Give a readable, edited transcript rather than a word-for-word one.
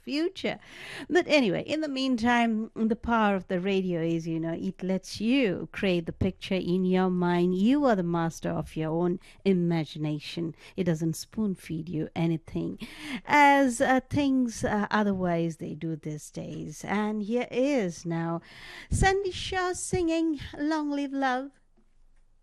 future. But anyway, in the meantime, the power of the radio is, it lets you create the picture in your mind. You are the master of your own imagination. It doesn't spoon feed you anything as things otherwise they do these days. And here is now Sandy Shaw singing Long Live Love.